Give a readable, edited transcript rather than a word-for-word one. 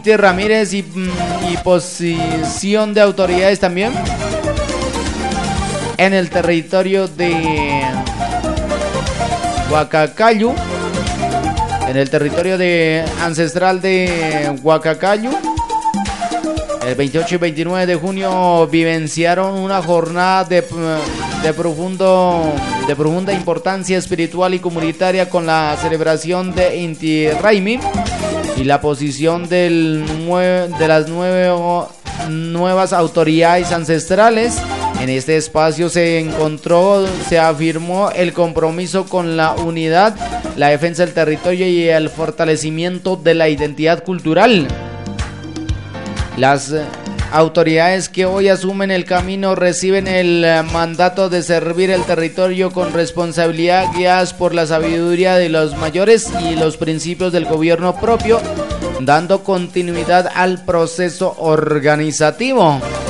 Inti Ramírez y posición de autoridades también en el territorio de Huacacayu, en el territorio ancestral de Huacacayu. El 28 y 29 de junio vivenciaron una jornada de profunda importancia espiritual y comunitaria con la celebración de Inti Raymi y la posición de las nuevas autoridades ancestrales. En este espacio se afirmó el compromiso con la unidad, la defensa del territorio y el fortalecimiento de la identidad cultural. Las autoridades que hoy asumen el camino reciben el mandato de servir el territorio con responsabilidad, guiadas por la sabiduría de los mayores y los principios del gobierno propio, dando continuidad al proceso organizativo.